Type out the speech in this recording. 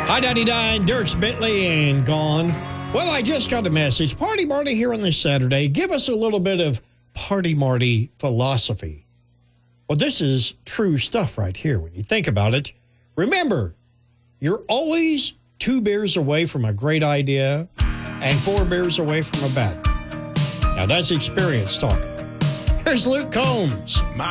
Hi, 99, Dirks Bentley and gone. Well, I just got a message. Party Marty here on this Saturday. Give us a little bit of Party Marty philosophy. Well, this is true stuff right here when you think about it. Remember, you're always 2 beers away from a great idea and 4 beers away from a bad one. Now, that's experience talking. Here's Luke Combs.